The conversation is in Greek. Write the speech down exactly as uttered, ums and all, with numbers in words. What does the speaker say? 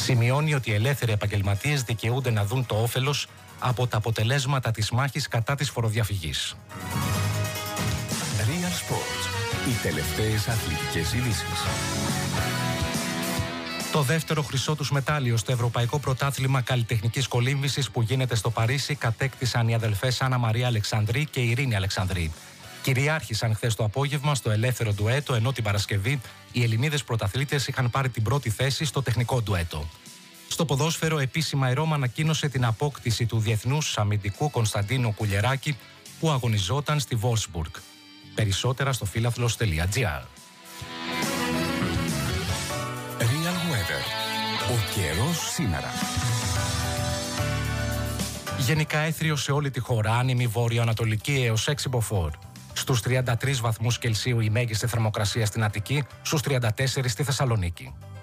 σημειώνει ότι οι ελεύθεροι επαγγελματίες δικαιούνται να δουν το όφελος από τα αποτελέσματα της μάχης κατά της φοροδιαφυγής. Real Sports. Οι τελευταίες αθλητικές ειδήσεις. Το δεύτερο χρυσό τους μετάλλιο στο Ευρωπαϊκό Πρωτάθλημα Καλλιτεχνικής Κολύμβησης που γίνεται στο Παρίσι κατέκτησαν οι αδελφές Άννα Μαρία Αλεξανδρή και Ειρήνη Αλεξανδρή. Κυριάρχησαν χθες το απόγευμα στο ελεύθερο ντουέτο, ενώ την Παρασκευή οι Ελληνίδες πρωταθλήτες είχαν πάρει την πρώτη θέση στο τεχνικό ντουέτο. Στο ποδόσφαιρο, επίσημα η Ρώμα ανακοίνωσε την απόκτηση του διεθνούς αμυντικού Κωνσταντίνου Κουλιεράκη που αγωνιζόταν στη Βόλσμπουργκ. Περισσότερα στο φίλαθλος τελεία τζι άρ. Real Weather. Ο καιρός σήμερα. Γενικά έθριο σε όλη τη χώρα, άνεμη βόρειο-ανατολική έως έξι μποφόρ. Στους τριάντα τρεις βαθμούς Κελσίου η μέγιστη θερμοκρασία στην Αττική, στους τριάντα τέσσερις στη Θεσσαλονίκη.